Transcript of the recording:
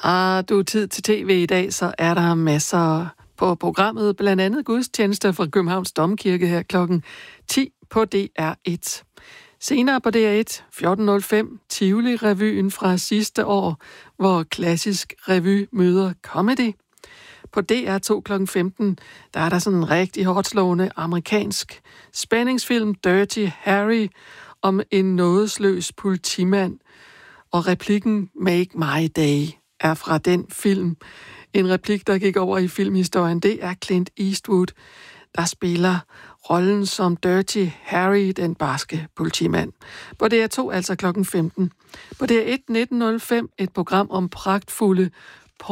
Har du tid til tv i dag, så er der masser på programmet, blandt andet gudstjenester fra Københavns Domkirke her klokken 10 på DR1. Senere på DR1, 14.05, Tivoli-revyen fra sidste år, hvor klassisk revy møder comedy. På DR2 kl. 15, der er der sådan en rigtig hårdslående amerikansk spændingsfilm, Dirty Harry, om en nådesløs politimand. Og replikken Make My Day er fra den film. En replik, der gik over i filmhistorien, det er Clint Eastwood, der spiller rollen som Dirty Harry, den barske politimand. På DR2 altså kl. 15. På DR1 19.05 et program om pragtfulde